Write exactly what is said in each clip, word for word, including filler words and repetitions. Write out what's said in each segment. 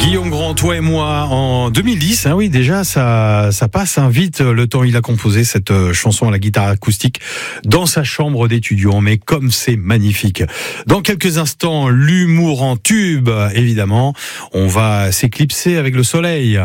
Guillaume Grand, toi et moi, en deux mille dix, hein, oui, déjà, ça, ça passe hein, vite le temps. Il a composé cette chanson à la guitare acoustique dans sa chambre d'étudiant, mais comme c'est magnifique. Dans quelques instants, l'humour en tube, évidemment. On va s'éclipser avec le soleil.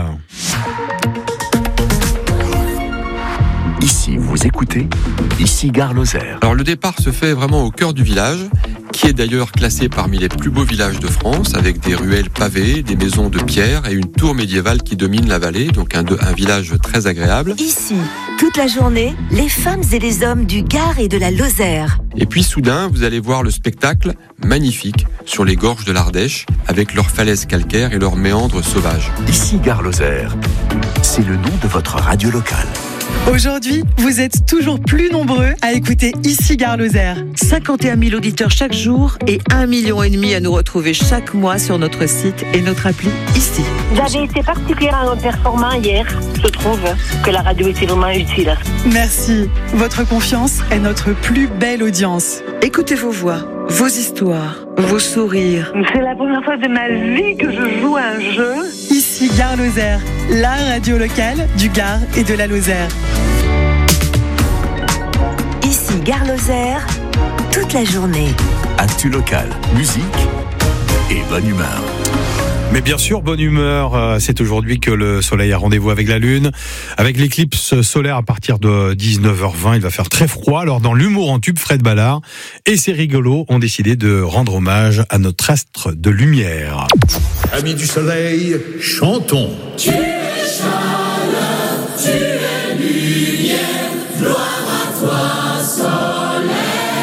Ici, vous écoutez, ici Gare Lozère. Alors le départ se fait vraiment au cœur du village, qui est d'ailleurs classé parmi les plus beaux villages de France, avec des ruelles pavées, des maisons de pierre et une tour médiévale qui domine la vallée, donc un, un village très agréable. Ici, toute la journée, les femmes et les hommes du Gard et de la Lozère. Et puis soudain, vous allez voir le spectacle magnifique sur les gorges de l'Ardèche, avec leurs falaises calcaires et leurs méandres sauvages. Ici Gare Lozère, c'est le nom de votre radio locale. Aujourd'hui, vous êtes toujours plus nombreux à écouter Ici Gare Lozère. cinquante et un mille auditeurs chaque jour et un million et demi à nous retrouver chaque mois sur notre site et notre appli Ici. Vous avez été particulièrement performant hier. Je trouve que la radio était vraiment utile. Merci. Votre confiance est notre plus belle audience. Écoutez vos voix, vos histoires, vos sourires. C'est la première fois de ma vie que je joue à un jeu. Ici Gare Lozère, la radio locale du Gard et de la Lozère. Ici Gare Lozère, toute la journée. Actu locale, musique et bonne humeur. Mais bien sûr, bonne humeur, c'est aujourd'hui que le soleil a rendez-vous avec la lune. Avec l'éclipse solaire à partir de dix-neuf heures vingt, il va faire très froid. Alors dans l'humour en tube, Fred Ballard et ses rigolos ont décidé de rendre hommage à notre astre de lumière. Amis du soleil, chantons. Tu es chaleur, tu es lumière, gloire à toi, soleil.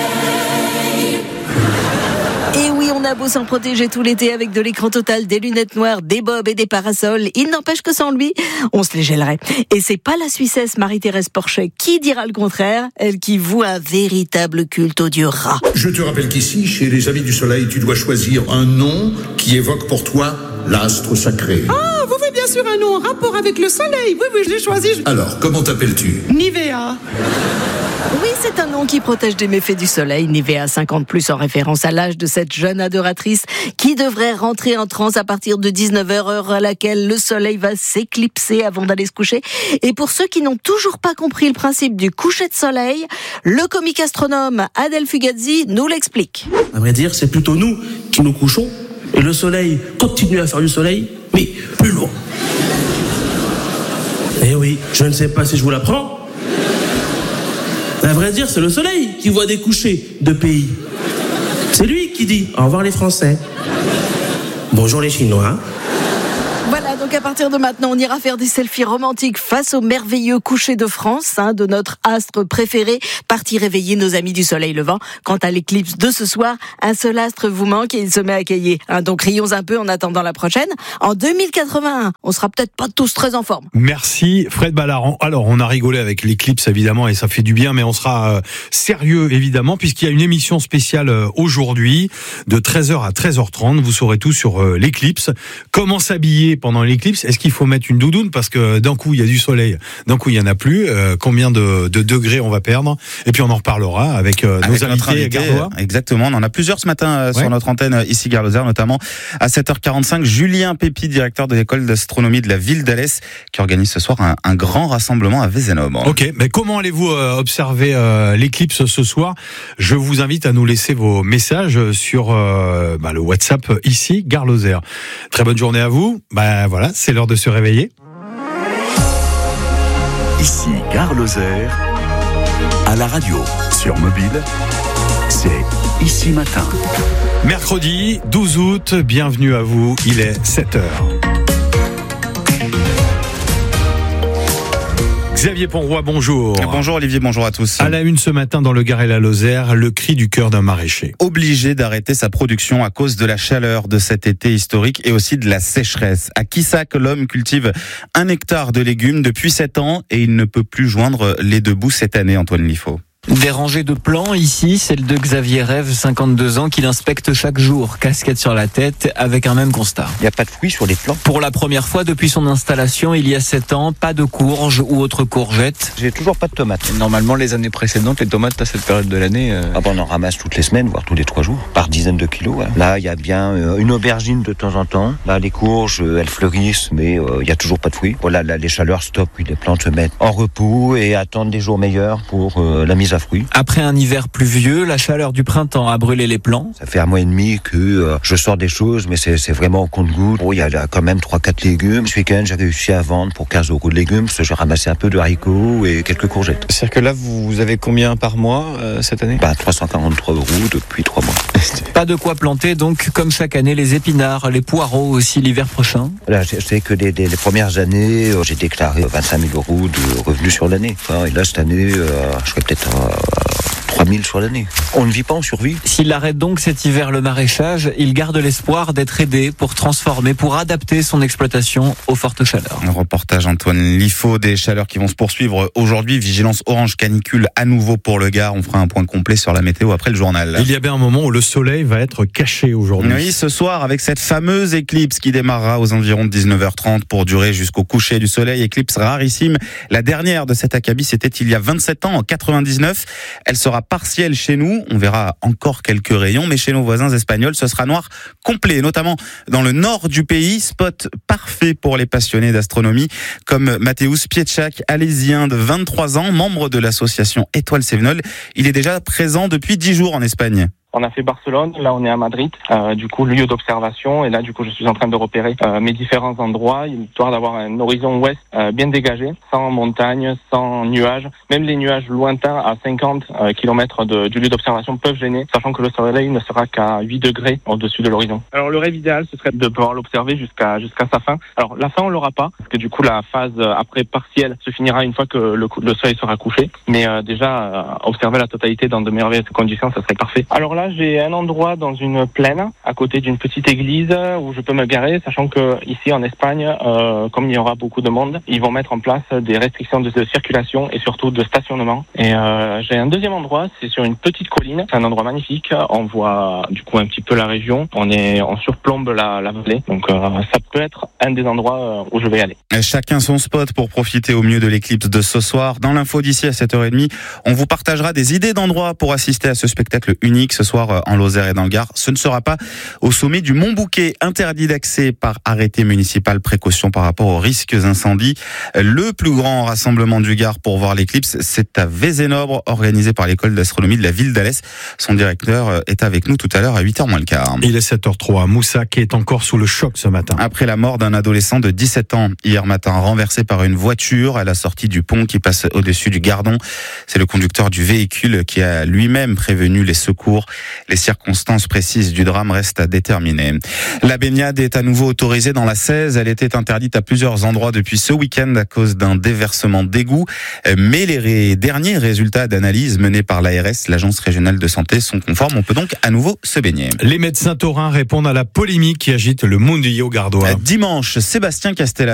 Et oui, on a beau s'en protéger tout l'été avec de l'écran total, des lunettes noires, des bobs et des parasols, il n'empêche que sans lui, on se les gèlerait. Et c'est pas la Suissesse Marie-Thérèse Porchet qui dira le contraire, elle qui voue un véritable culte au dieu rat. Je te rappelle qu'ici, chez les Amis du Soleil, tu dois choisir un nom qui évoque pour toi l'astre sacré. Ah, vous voulez bien sûr un nom en rapport avec le soleil. Oui, oui, je l'ai choisi. Je... Alors, comment t'appelles-tu ? Nivea. Oui, c'est un nom qui protège des méfaits du soleil. Nivea cinquante plus, en référence à l'âge de cette jeune adoratrice qui devrait rentrer en transe à partir de dix-neuf heures, heure à laquelle le soleil va s'éclipser avant d'aller se coucher. Et pour ceux qui n'ont toujours pas compris le principe du coucher de soleil, le comique astronome Adèle Fugazzi nous l'explique. À vrai dire, c'est plutôt nous qui nous couchons et le soleil continue à faire du soleil, mais plus loin. Eh oui, je ne sais pas si je vous l'apprends. À vrai dire, c'est le soleil qui voit des couchers de pays. C'est lui qui dit au revoir les Français. Bonjour les Chinois. Voilà, donc à partir de maintenant, on ira faire des selfies romantiques face au merveilleux coucher de France, hein, de notre astre préféré, parti réveiller nos amis du soleil levant. Quant à l'éclipse de ce soir, un seul astre vous manque et il se met à cailler. Hein, donc rions un peu en attendant la prochaine. En deux mille quatre-vingt-un, on sera peut-être pas tous très en forme. Merci Fred Ballard. Alors on a rigolé avec l'éclipse évidemment et ça fait du bien, mais on sera euh, sérieux évidemment puisqu'il y a une émission spéciale euh, aujourd'hui de treize heures à treize heures trente. Vous saurez tout sur euh, l'éclipse. Comment s'habiller pendant l'éclipse? Est-ce qu'il faut mettre une doudoune parce que d'un coup il y a du soleil, d'un coup il y en a plus, euh, combien de, de degrés on va perdre? Et puis on en reparlera avec, euh, avec nos invités invité, gardois. Exactement, on en a plusieurs ce matin euh, ouais. sur notre antenne ici Gare Lozère, notamment à sept heures quarante-cinq, Julien Pépi, directeur de l'école d'astronomie de la ville d'Alès, qui organise ce soir un, un grand rassemblement à Vézénobres. Ok, mais comment allez-vous euh, observer euh, l'éclipse ce soir? Je vous invite à nous laisser vos messages sur euh, bah, le WhatsApp ici Gare Lozère. Très bonne journée à vous. Bah voilà, c'est l'heure de se réveiller. Ici Gare Lozère, à la radio, sur mobile, c'est Ici Matin. Mercredi douze août, bienvenue à vous, il est sept heures. Xavier Ponroy, bonjour. Bonjour Olivier, bonjour à tous. À la une ce matin dans le Gard et la Lozère, le cri du cœur d'un maraîcher. Obligé d'arrêter sa production à cause de la chaleur de cet été historique et aussi de la sécheresse. À Quissac, l'homme cultive un hectare de légumes depuis sept ans et il ne peut plus joindre les deux bouts cette année, Antoine Liffaut. Des rangées de plans ici, celle de Xavier Rêve, cinquante-deux ans, qui l'inspecte chaque jour, casquette sur la tête, avec un même constat. Il n'y a pas de fruits sur les plans. Pour la première fois depuis son installation, il y a sept ans, pas de courges ou autres courgettes. J'ai toujours pas de tomates. Normalement, les années précédentes, les tomates à cette période de l'année... Euh... Ah bon, on en ramasse toutes les semaines, voire tous les trois jours, par dizaines de kilos. Ouais. Là, il y a bien euh, une aubergine de temps en temps. Là, les courges, euh, elles fleurissent, mais il euh, n'y a toujours pas de fruits. Voilà, là, les chaleurs stoppent, puis les plantes se mettent en repos et attendent des jours meilleurs pour euh, la mise à fruit. Après un hiver pluvieux, la chaleur du printemps a brûlé les plants. Ça fait un mois et demi que euh, je sors des choses, mais c'est, c'est vraiment au compte-gouttes. Bon, il y a là, quand même trois quatre légumes. Ce week-end, j'ai réussi à vendre pour quinze euros de légumes, parce que j'ai ramassé un peu de haricots et quelques courgettes. C'est-à-dire que là, vous avez combien par mois euh, cette année ? Bah, trois cent quarante-trois euros depuis trois mois. Pas de quoi planter, donc, comme chaque année, les épinards, les poireaux aussi l'hiver prochain. Là, je sais que les, les, les premières années, euh, j'ai déclaré vingt-cinq mille euros de revenus sur l'année. Enfin, et là, cette année, euh, je serais peut-être à trois mille sur l'année. On ne vit pas, on survit. S'il arrête donc cet hiver le maraîchage, il garde l'espoir d'être aidé pour transformer, pour adapter son exploitation aux fortes chaleurs. Un reportage Antoine Liffaut, des chaleurs qui vont se poursuivre aujourd'hui. Vigilance orange canicule à nouveau pour le Gard. On fera un point complet sur la météo après le journal. Il y a bien un moment où le soleil va être caché aujourd'hui. Oui, ce soir avec cette fameuse éclipse qui démarrera aux environs de dix-neuf heures trente pour durer jusqu'au coucher du soleil. Éclipse rarissime. La dernière de cet acabit, c'était il y a vingt-sept ans, en quatre-vingt-dix-neuf. Elle sera partielle chez nous. On verra encore quelques rayons, mais chez nos voisins espagnols, ce sera noir complet, notamment dans le nord du pays. Spot parfait pour les passionnés d'astronomie, comme Mateusz Pieczak, alésien de vingt-trois ans, membre de l'association Étoile Sévenol. Il est déjà présent depuis dix jours en Espagne. On a fait Barcelone, là on est à Madrid, euh, du coup lieu d'observation, et là du coup je suis en train de repérer euh, mes différents endroits, histoire d'avoir un horizon ouest euh, bien dégagé, sans montagne, sans nuages. Même les nuages lointains à cinquante euh, kilomètres de, du lieu d'observation peuvent gêner, sachant que le soleil ne sera qu'à huit degrés au-dessus de l'horizon. Alors le rêve idéal, ce serait de pouvoir l'observer jusqu'à jusqu'à sa fin. Alors la fin on l'aura pas, parce que du coup la phase après partielle se finira une fois que le, le soleil sera couché, mais euh, déjà euh, observer la totalité dans de merveilleuses conditions, ça serait parfait. Alors là j'ai un endroit dans une plaine, à côté d'une petite église, où je peux me garer, sachant que ici en Espagne, euh, comme il y aura beaucoup de monde, ils vont mettre en place des restrictions de, de circulation et surtout de stationnement. Et euh, j'ai un deuxième endroit, c'est sur une petite colline, c'est un endroit magnifique, on voit du coup un petit peu la région, on est, on surplombe la, la vallée, donc euh, ça peut être un des endroits où je vais aller. Chacun son spot pour profiter au mieux de l'éclipse de ce soir. Dans l'info d'ici à sept heures trente, on vous partagera des idées d'endroits pour assister à ce spectacle unique ce soir en Lozère et dans le Gard. Ce ne sera pas au sommet du Mont Bouquet, interdit d'accès par arrêté municipal, précaution par rapport aux risques d'incendie. Le plus grand rassemblement du Gard pour voir l'éclipse, c'est à Vézénobre, organisé par l'école d'astronomie de la ville d'Alès. Son directeur est avec nous tout à l'heure à huit heures moins le quart. Il est sept heures trois. Moussa qui est encore sous le choc ce matin. Après la mort d'un adolescent de dix-sept ans hier matin, renversé par une voiture à la sortie du pont qui passe au-dessus du Gardon. C'est le conducteur du véhicule qui a lui-même prévenu les secours. Les circonstances précises du drame restent à déterminer. La baignade est à nouveau autorisée dans la seize. Elle était interdite à plusieurs endroits depuis ce week-end à cause d'un déversement d'égout. Mais les ré- derniers résultats d'analyse menés par l'A R S, l'Agence régionale de santé, sont conformes. On peut donc à nouveau se baigner. Les médecins taurins répondent à la polémique qui agite le Mundillo gardois. Dimanche, Sébastien Castella